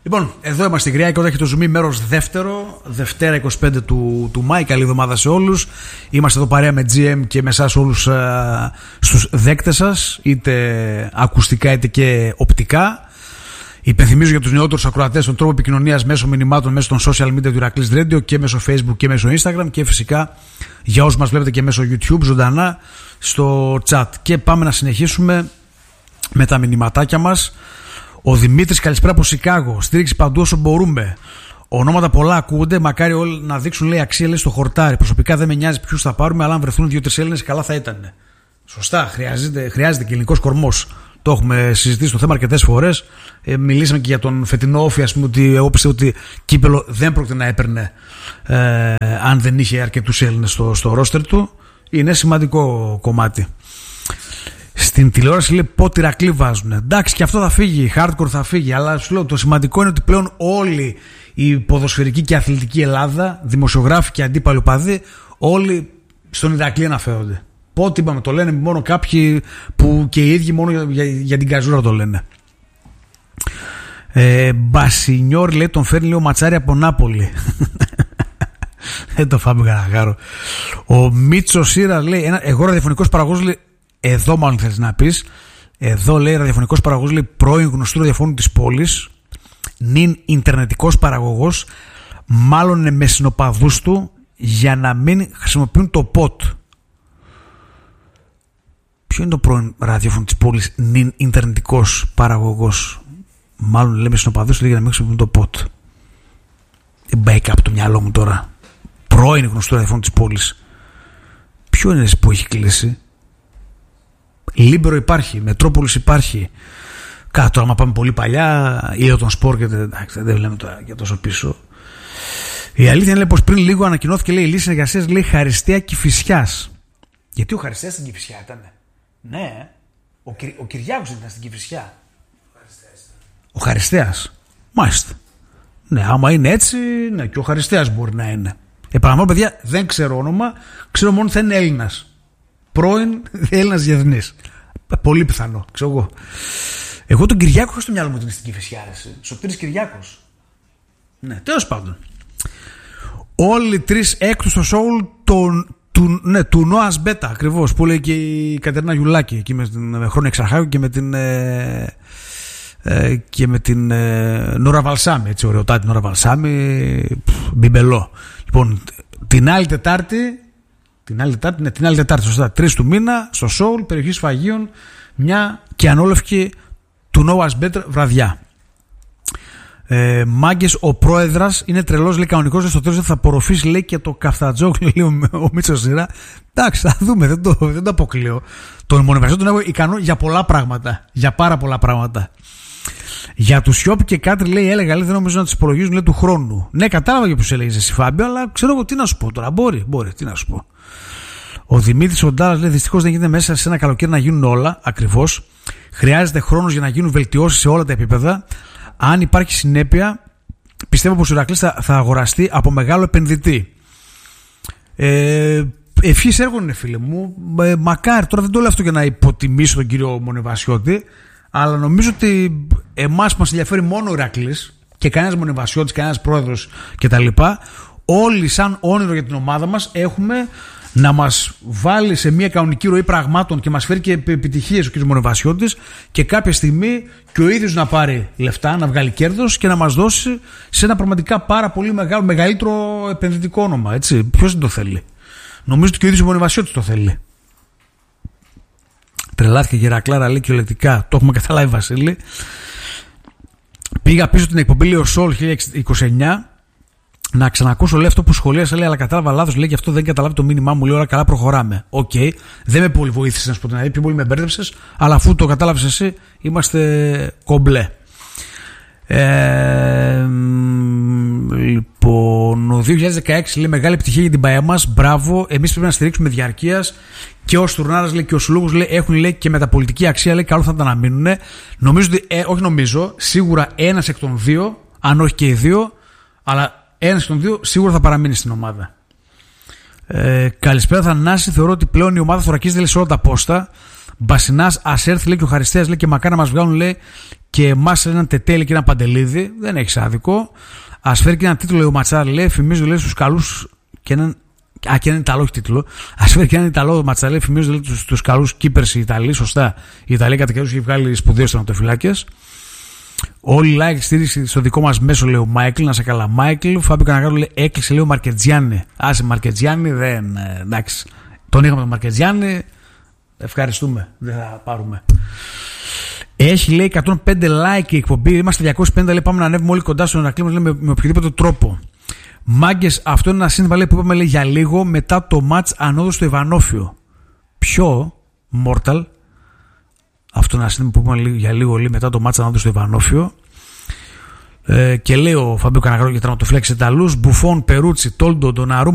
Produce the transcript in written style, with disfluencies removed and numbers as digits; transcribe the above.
Λοιπόν, εδώ είμαστε στην Κριά και όταν έχει το Zoom μέρος δεύτερο, Δευτέρα 25 του Μάη. Καλή εβδομάδα σε όλους. Είμαστε εδώ παρέα με GM και με εσάς όλους στους δέκτες σας, είτε ακουστικά είτε και οπτικά. Υπενθυμίζω για τους νεότερους ακροατές τον τρόπο επικοινωνίας μέσω μηνυμάτων, μέσω των social media του Ηρακλής Radio και μέσω Facebook και μέσω Instagram, και φυσικά για όσους μας βλέπετε και μέσω YouTube ζωντανά στο chat. Και πάμε να συνεχίσουμε με τα μηνυματάκια μας. Ο Δημήτρης, καλησπέρα από Σικάγο. Στήριξη παντού όσο μπορούμε. Ονόματα πολλά ακούγονται. Μακάρι όλοι να δείξουν, λέει, αξία, λέει, στο χορτάρι. Προσωπικά δεν με νοιάζει ποιους θα πάρουμε, αλλά αν βρεθούν 2-3 Έλληνες, καλά θα ήταν. Σωστά. Χρειάζεται και ελληνικός κορμός. Το έχουμε συζητήσει το θέμα αρκετές φορές. Μιλήσαμε και για τον φετινό όφη, ας πούμε, ότι εγώ πιστεύω ότι κύπελο δεν πρόκειται να έπαιρνε αν δεν είχε αρκετούς Έλληνες στο ρόστερ του. Είναι σημαντικό κομμάτι. Στην τηλεόραση λέει πότε Ηρακλή βάζουν. Εντάξει, και αυτό θα φύγει, η hardcore θα φύγει. Αλλά σου λέω, το σημαντικό είναι ότι πλέον όλοι η ποδοσφαιρική και αθλητική Ελλάδα, δημοσιογράφοι και αντίπαλοι οπαδοί, όλοι στον Ηρακλή αναφέρονται. Πότε είπαμε, το λένε μόνο κάποιοι που και οι ίδιοι μόνο για την καζούρα το λένε. Μπασινιόρ, λέει, τον φέρνει, λέει, ο Ματσάρη από Νάπολη. Δεν το φάμε κανένα. Ο Μίτσο Σύρα, λέει, εγώ ραδιοφωνικός παραγωγός, λέει, εδώ μάλλον θέλεις να πεις. Εδώ, λέει, ραδιοφωνικός παραγωγός, λέει, πρώην γνωστού ραδιοφώνου της πόλης, νυν ιντερνετικός παραγωγός, μάλλον με συνοπαδούς του, για να μην χρησιμοποιούν το POT. Ποιο είναι το πρώην ραδιόφωνο της πόλης, νυν ιντερνετικός παραγωγός, μάλλον, λέει, με συνοπαδούς του, λέει, για να μην χρησιμοποιούν το POT. Δεν πάει κάπου το μυαλό μου τώρα. Πρώην γνωστού ραδιόφωνο της πόλης. Ποιο είναι που έχει κλείσει? Λίμπερο υπάρχει, Μετρόπολης υπάρχει. Κάτω, άμα πάμε πολύ παλιά, ή τον Σπορ, και δεν λέμε τώρα για τόσο πίσω. Η αλήθεια είναι, πως πριν λίγο ανακοινώθηκε, λέει, η λύση συνεργασίας, λέει, Χαριστέα Κηφισιάς. Γιατί ο Χαριστέας στην Κηφισιά ήταν? Ναι, ο Κυριάκος ήταν στην Κηφισιά. Ο Χαριστέας. Μάλιστα. Ναι, άμα είναι έτσι, ναι, και ο Χαριστέας μπορεί να είναι. Επαναλαμβάνω, παιδιά, δεν ξέρω όνομα, ξέρω μόνο ότι θα είναι Έλληνας. Πρώην Έλληνας διεθνής. Πολύ πιθανό, ξέρω εγώ. Εγώ τον Κυριάκο έχω στο μυαλό μου ότι είναι στην Κηφισιά. Σωτήρης Κυριάκος. Ναι, τέλος πάντων. Όλοι οι τρεις έκτου στο Soul του Νόας Μπέτα, ακριβώς, που λέει και η Κατερίνα Γιουλάκη εκεί με την Χρόνια Εξαρχάγου και με την Νόρα Βαλσάμι, έτσι, ωραιοτάτη Νόρα Βαλσάμι, μπιμπελό. Λοιπόν, την άλλη Τετάρτη, σωστά, 3 του μήνα, στο Soul, περιοχή Σφαγίων, μια και ανόλευκη του Νόας Μπέτα βραδιά. Μάγκες, ο πρόεδρας είναι τρελός, λέει, κανονικός, λέει, στο τέλος θα απορροφήσει, λέει, και το καφτατζόκ, λέει ο Μίτσος Σειρά. Εντάξει, θα δούμε, δεν το αποκλείω. Τον μονεβασιό τον έχω ικανό για πολλά πράγματα, για πάρα πολλά πράγματα. Για του Σιώπη και Κάτρι, λέει, έλεγα, λέει, δεν νομίζω να τις υπολογίζουν, λέει, του χρόνου. Ναι, κατάλαβα για ποιους έλεγες εσύ, Φάμπιο, αλλά ξέρω εγώ τι να σου πω τώρα. Μπορεί, τι να σου πω. Ο Δημήτρης ο Ντάλλας, λέει, δυστυχώς δεν γίνεται μέσα σε ένα καλοκαίρι να γίνουν όλα, ακριβώς. Χρειάζεται χρόνος για να γίνουν βελτιώσεις σε όλα τα επίπεδα. Αν υπάρχει συνέπεια, πιστεύω πως ο Ηρακλής θα αγοραστεί από μεγάλο επενδυτή. Ευχής έργων είναι, φίλε μου. Μακάρι, τώρα δεν το λέω αυτό για να υποτιμήσω τον κύριο Μονεβασιώτη, αλλά νομίζω ότι εμάς που μας ενδιαφέρει μόνο ο Ηρακλής και κανένας Μονεβασιώτης, κανένας πρόεδρος κτλ., όλοι σαν όνειρο για την ομάδα μας έχουμε να μας βάλει σε μια κανονική ροή πραγμάτων και μας φέρει και επιτυχίες ο κ. Μονεβασιώτης, και κάποια στιγμή και ο ίδιος να πάρει λεφτά, να βγάλει κέρδος και να μας δώσει σε ένα πραγματικά πάρα πολύ μεγαλύτερο επενδυτικό όνομα. Έτσι. Ποιος δεν το θέλει? Νομίζω ότι και ο ίδιος ο Μονεβασιώτης το θέλει. Τρελάθηκε Γερακλάρα, λέει, και ολετικά. Το έχουμε καταλάβει, Βασίλη. Πήγα πίσω την εκπομπή, λέει, ο Σόλ 1929. Να ξανακούσω, λέει, αυτό που σχολίασα, λέει, αλλά κατάλαβα λάθος, λέει, και αυτό δεν καταλάβει το μήνυμά μου, λέει, όλα καλά, προχωράμε. Οκ, δεν με πολύ βοήθησε, να σου πω την αλήθεια, πιο πολύ με μπέρδεψες, αλλά αφού το κατάλαβες εσύ, είμαστε κομπλέ. Λοιπόν, ο 2016, λέει, μεγάλη επιτυχία για την ΠΑΕ μας, μπράβο, εμείς πρέπει να στηρίξουμε διαρκείας, και ο Στουρνάρας, λέει, και ο Σουλούγους, λέει, έχουν, λέει, και μεταπολιτική αξία, λέει, καλό θα τα να μείνουν. Νομίζω ότι, όχι νομίζω, σίγουρα ένας εκ των δύο, αν όχι και οι δύο, αλλά ένας των δύο σίγουρα θα παραμείνει στην ομάδα. Καλησπέρα, Θανάση. Θεωρώ ότι πλέον η ομάδα θωρακίζεται σε όλα τα πόστα. Μπασινάς, ας έρθει λέει και ο Χαριστέας λέει και μακάρι να μας βγάλουν λέει και εμάς έναν Τετέλη και έναν Παντελίδη. Δεν έχεις άδικο. Ας φέρει και έναν τίτλο λέει ο Ματσάρη, λέει, φημίζω λέει στους καλούς και έναν. Και έναν Ιταλό έχει τίτλο. Ας φέρει και έναν Ιταλό ο Ματσάρη, λέει, φημίζω λέει τους καλούς keepers οι Ιταλοί. Σωστά. Η Ιταλία κατά καιρούς έχει βγάλει σπουδαίους τερματοφυλάκες. Όλοι like στήριξη στο δικό μας μέσο, λέει ο Μάικλ. Να σε καλά, Μάικλ. Φάμπιο Καναγάρου λέει έκλεισε λέει ο Μαρκετζιάννη. Άσε Μαρκετζιάννη, δεν. Εντάξει. Τον είχαμε τον Μαρκετζιάννη. Ευχαριστούμε. Δεν θα πάρουμε. Έχει λέει 105 like η εκπομπή. Είμαστε 250 λέει. Πάμε να ανέβουμε όλοι κοντά στον Ηρακλή μας λέει με οποιοδήποτε τρόπο. Μάγκες, αυτό είναι ένα σύνθημα λέει, που είπαμε λέει, για λίγο μετά το match ανόδου στο Ιβανόφιο. Ποιο, Mortal. Αυτό είναι ένα σύνθημα που είπαμε λέει, για λίγο λέει, μετά το match ανόδου στο Ιβανόφιο. Και λέει ο Φαμπίο Καναγρό για τραυματοφύλακες Ιταλούς. Μπουφόν, Περούτσι, Τόλντο, Ντοναρούμα.